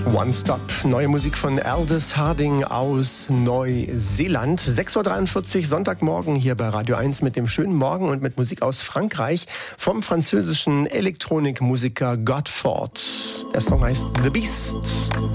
One Stop, neue Musik von Aldous Harding aus Neuseeland. 6.43 Uhr, Sonntagmorgen hier bei Radio 1 mit dem schönen Morgen und mit Musik aus Frankreich vom französischen Elektronikmusiker Godford. Der Song heißt The Beast.